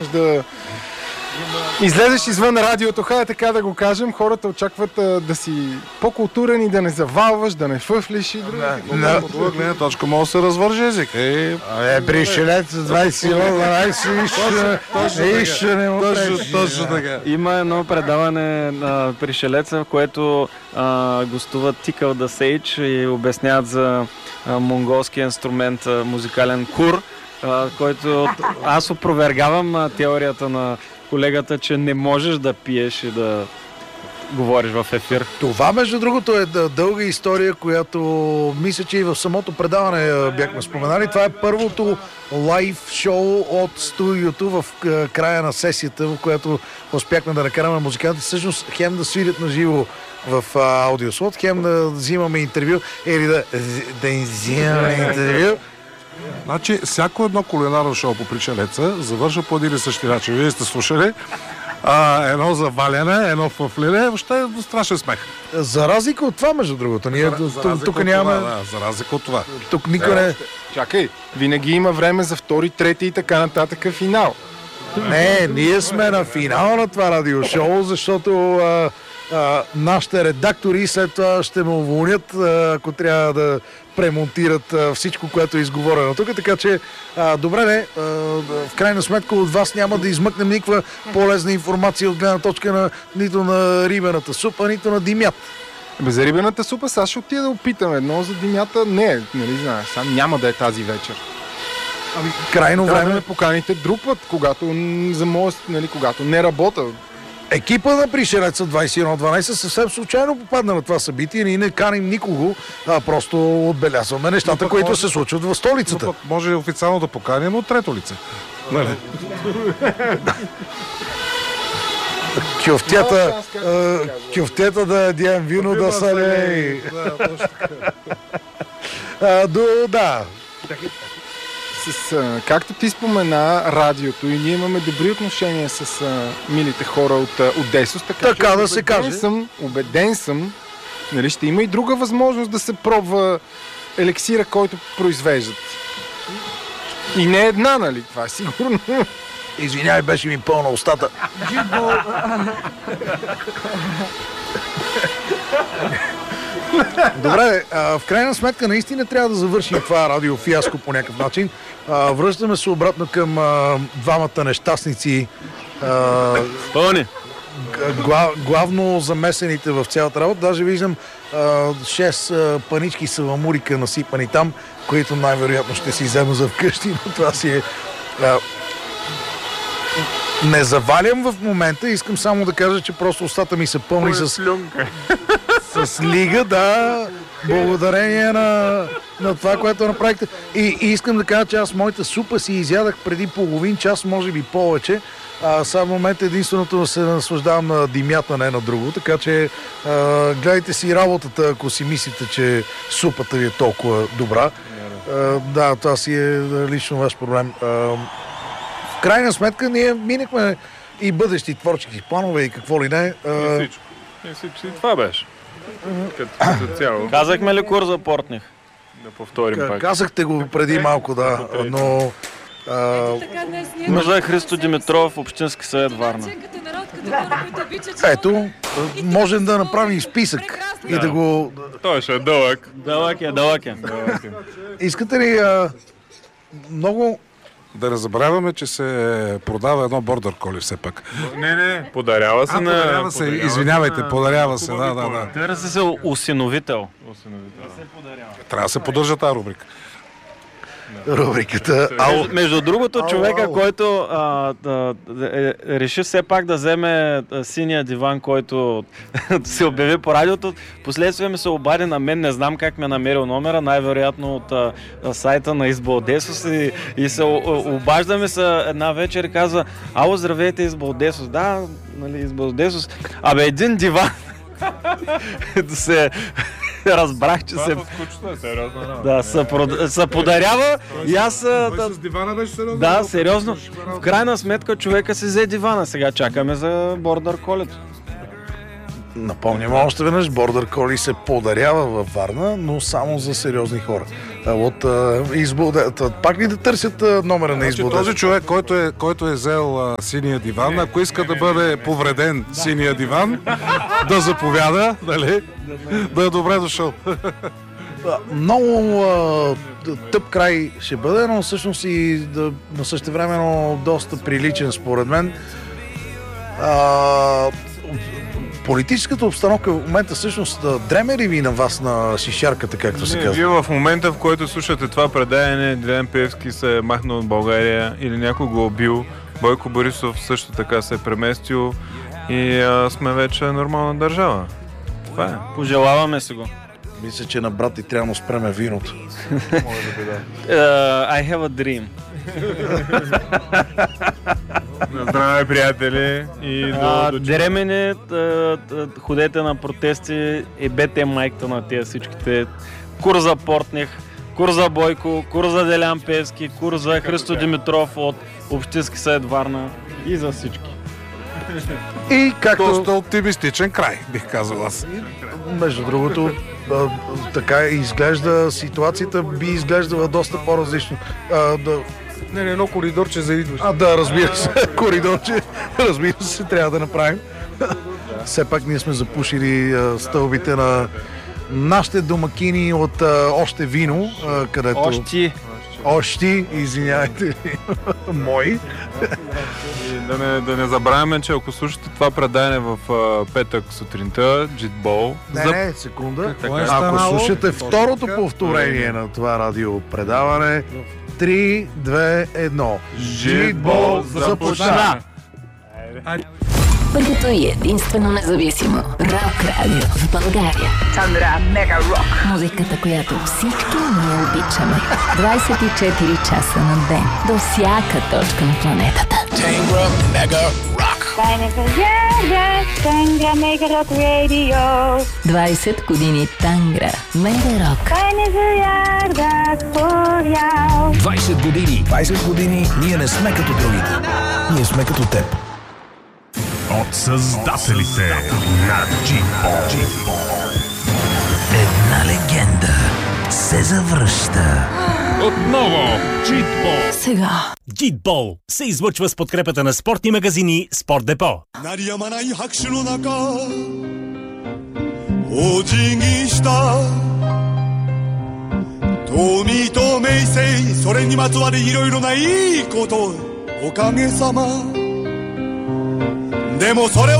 да излезеш извън радиото, хайде така да го кажем, хората очакват да си по-културен и да не завалваш, да не фъфлиш и други. От друга гледна точка може да се развърже език. Пришелец 21-12 Точно така. Има едно предаване на Пришелеца, в което гостуват Тикъл да Сейдж и обясняват за монголския инструмент, музикален кур, който аз опровергавам теорията на колегата, че не можеш да пиеш и да говориш в ефир. Това, между другото, е дълга история, която мисля, че и в самото предаване бяхме споменали. Това е първото лайв шоу от студиото в края на сесията, в която успяхме да накараме музиканти всъщност хем да свирят на живо в аудиослот, хем да взимаме интервю или да им взимаме интервю. Значи, всяко едно кулинарно шоу по Пришелеца завършва по един и същи начин. Вие сте слушали едно заваляне, едно фъфлене, въобще е страшен смех. За разлика от това, между другото, ние тук нямаме... За разлика от това. Тук никой не... Чакай, винаги има време за втори, трети и така нататък финал. Не, ние сме на финала на това радиошоу, защото нашите редактори след това ще ме уволнят, ако трябва да премонтират всичко, което е изговорено тук, така че добре, в крайна сметка от вас няма да измъкнем никаква полезна информация от гледна точка на нито на рибената супа, нито на димят. За рибената супа сега ще отида да опитам едно, за димята не, нали знаеш, сам няма да е тази вечер. Крайно Трябва време да ме поканите друг път, когато когато не работя. Екипа на Пришелеца 21-12 съвсем случайно попадна на това събитие. Ние не каним никого, просто отбелязваме нещата, които се случват в столицата. Но пък може официално да поканим от трето лице. Нали? Кюфтета да ядем вино да салей. Да. Както ти спомена радиото и ние имаме добри отношения с милите хора от Одесос, така да се каже. Убеден съм, нали, ще има и друга възможност да се пробва елексира, който произвеждат. И не една, нали, това е сигурно. Извинявай, беше ми пълна устата. Добре, в крайна сметка наистина трябва да завършим това радиофиаско по някакъв начин. Връщаме се обратно към двамата нещастници. Пълни! Главно замесените в цялата работа. Даже виждам 6 панички саламурика насипани там, които най-вероятно ще си взема за вкъщи, но това си е... Не завалям в момента, искам само да кажа, че просто устата ми са пълни с лига, да, благодарение на това, което направихте. И искам да кажа, че аз моята супа си изядах преди половин час, може би повече. Сега в момента единственото се наслаждавам на димята, не на друго, така че гледайте си работата, ако си мислите, че супата ви е толкова добра. Да, това си е лично ваш проблем. В крайна сметка ние минахме и бъдещи творчески планове и какво ли не. Всичко това беше. Като цяло. Казахме ли кур за портних? Да повторим пак. Казахте го преди малко, да, но... Нужда е Христо Димитров, Общински съвет Варна. Ето, можем да направим списък и да го... Той ще е дълъг. Дълъг е. Искате ли много... Да не забравяме, че се продава едно бордър коли все пак. Не, подарява се на... Подарява се, извинявайте, подарява се, да. Търси се усиновител. Трябва да се поддържа тази рубрика. Рубриката. Между другото, човека, който реши все пак да вземе синия диван, който се обяви по радиото, последствие ми се обади на мен, не знам как ми е намерил номера, най-вероятно от сайта на Изба Одесос и се обаждаме се една вечер и казва: ало, здравейте, Изба Одесос. Да, нали, Изба Одесос. Абе, един диван. Разбрах, че се... Да, се подарява и аз... С дивана беше сериозно? Да, сериозно. В крайна сметка човека си взе дивана. Сега чакаме за бордър колето. Напомням още веднъж, бордър коли се подарява във Варна, но само за сериозни хора. от избор. Пак ли да търсят номера на избор? Този човек, който е взел синия диван, ако иска да бъде повреден синия диван, да заповяда, нали? Да е добре дошъл. Много тъп край ще бъде, но всъщност и на същевременно доста приличен според мен. Политическата обстановка в момента всъщност дреме ли ви на вас на шишарката, както се казва? Вие в момента, в който слушате това предаване, Делян Пеевски се е махнал от България или някой го убил, Бойко Борисов също така се е преместил и сме вече нормална държава. Това е. Пожелаваме си го. Мисля, че на брат и трябва да спреме виното. I have a dream. Здраве, приятели! И Дремене, ходете на протести, ебете майката на тези всичките. Кур за Портних, кур за Бойко, кур за Делян Пеевски, кур за Христо Димитров от Общински съвет Варна и за всички. И както... Доста оптимистичен край, бих казал аз. Между другото, така изглежда, ситуацията би изглеждала доста по-различно. Не, едно коридорче за идващи. Да, разбира се, коридорче, разбира се, трябва да направим. Все пак ние сме запушили стълбите на нашите домакини от още вино, където... Ощи, извинявайте, мои. Да не забравяме, че ако слушате това предаване в петък сутринта, Джитбол... Не, секунда. Ако слушате второто повторение на това радиопредаване, 3, 2, 1. Джитбол започна! Първото и единствено независимо рок радио в България. Тандра Мега Рок. Музиката, която всички ние обичаме. 24 часа на ден. До всяка точка на планетата. Тандра Мега Рок. Тандра Мега Рок Радио. 20 години Тангра Мега Рок. 20 години. 20 години ние не сме като другите. Ние сме като теб. От създателите на Джитбол. Една легенда се завръща. Отново Джитбол. Сега. Джитбол се излъчва с подкрепата на спортни магазини Спорт Депо. 鳴りやまない拍手の中お辞儀した富と名声それにまつわるいろいろないいことおかげさまでもそれは